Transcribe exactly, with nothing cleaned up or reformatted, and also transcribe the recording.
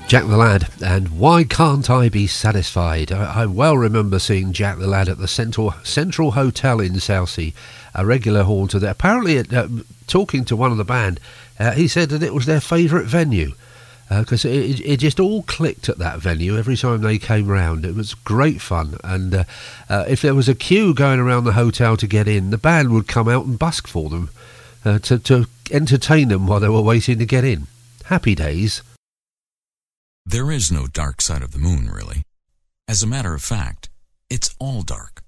Jack the Lad and Why Can't I Be Satisfied? I, I well remember seeing Jack the Lad at the Central Central Hotel in Southsea, a regular haunter there. Apparently, at, uh, talking to one of the band, uh, he said that it was their favourite venue because uh, it, it just all clicked at that venue every time they came round. It was great fun, and uh, uh, if there was a queue going around the hotel to get in, the band would come out and busk for them uh, to, to entertain them while they were waiting to get in. Happy days. There is no dark side of the moon, really. As a matter of fact, it's all dark.